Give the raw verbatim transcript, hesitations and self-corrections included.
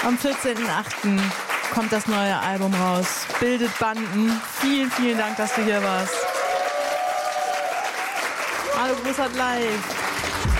Am vierzehnten achten kommt das neue Album raus. Bildet Banden. Vielen, vielen Dank, dass du hier warst. Hallo Großart live.